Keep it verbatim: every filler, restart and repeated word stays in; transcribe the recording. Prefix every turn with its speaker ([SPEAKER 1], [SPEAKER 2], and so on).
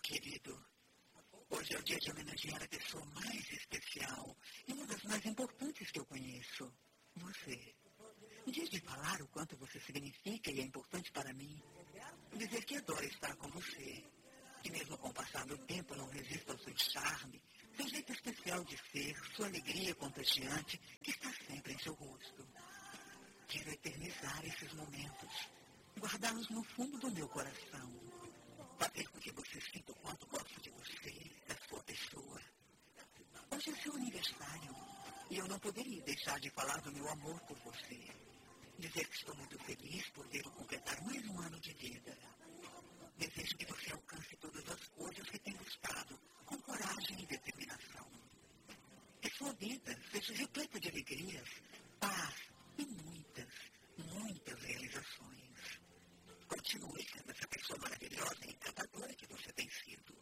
[SPEAKER 1] querido. Hoje é o dia de homenagear a pessoa mais especial e uma das mais importantes que eu conheço. Você. Diz de falar o quanto você significa e é importante para mim. Dizer que adoro estar com você. Que mesmo com o passar do tempo não resisto ao seu charme, seu jeito especial de ser, sua alegria contagiante que está sempre em seu rosto. Quero eternizar esses momentos, guardá-los no fundo do meu coração, fazer com que você sinta o quanto gosto de você, da sua pessoa. Hoje é seu aniversário e eu não poderia deixar de falar do meu amor por você. Dizer que estou muito feliz por vê-lo completar mais um ano de vida.